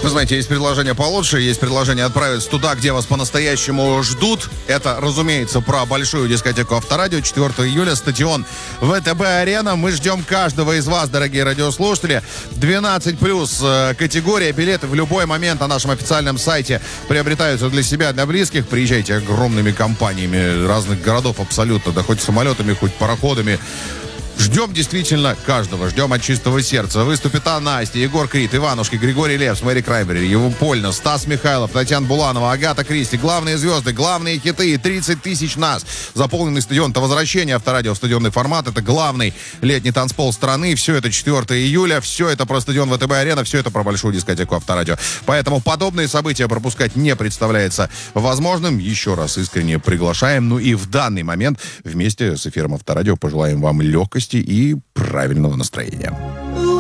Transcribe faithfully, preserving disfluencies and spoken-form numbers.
Вы знаете, есть предложение получше, есть предложение отправиться туда, где вас по-настоящему ждут. Это, разумеется, про большую дискотеку Авторадио. четвёртого июля, стадион ВТБ-арена. Мы ждем каждого из вас, дорогие радиослушатели. двенадцать плюс э, категория. Билеты в любой момент на нашем официальном сайте приобретаются для себя, для близких. Приезжайте огромными компаниями разных городов абсолютно. Да хоть самолетами, хоть пароходами. Ждем действительно каждого, ждем от чистого сердца. Выступит Анна, Настя, Егор Крид, Иванушки, Григорий Лепс, Мэри Краймбери, Его Польна, Стас Михайлов, Татьяна Буланова, Агата Кристи. Главные звезды, главные хиты, тридцать тысяч нас. Заполненный стадион, это возвращение Авторадио в стадионный формат, это главный летний танцпол страны. Все это четвёртого июля, все это про стадион ВТБ-арена, все это про большую дискотеку Авторадио. Поэтому подобные события пропускать не представляется возможным. Еще раз искренне приглашаем. Ну и в данный момент вместе с эфиром Авторадио пожелаем вам легкости и правильного настроения.